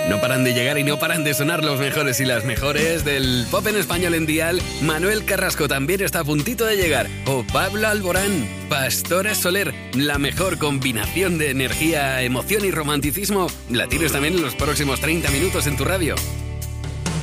No paran de llegar y no paran de sonar los mejores y las mejores del pop en español en Dial. Manuel Carrasco también está a puntito de llegar. O Pablo Alborán, Pastora Soler. La mejor combinación de energía, emoción y romanticismo la tienes también en los próximos 30 minutos en tu radio.